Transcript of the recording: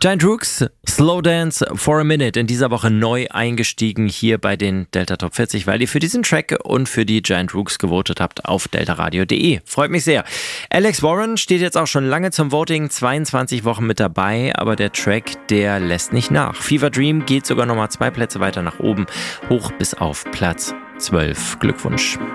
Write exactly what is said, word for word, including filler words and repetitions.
Giant Rooks, Slow Dance for a Minute, in dieser Woche neu eingestiegen hier bei den Delta Top vierzig, weil ihr für diesen Track und für die Giant Rooks gewotet habt auf deltaradio punkt de. Freut mich sehr. Alex Warren steht jetzt auch schon lange zum Voting, zweiundzwanzig Wochen mit dabei, aber der Track, der lässt nicht nach. Fever Dream geht sogar nochmal zwei Plätze weiter nach oben, hoch bis auf Platz zwölf. Glückwunsch.